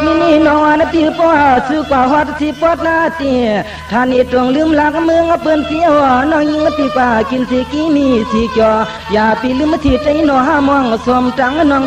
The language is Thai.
มินีนอนตีป้อซื้อกว่าฮอดสิปอดหน้าเตี้ยท่านี่ตรงลืมหลักเมืองเปิ้นเสียวน้องยิงตีป้ากินสิกี้มีสิจออย่าปีลืมที่ใจหนอห้ามองสมจังน้อง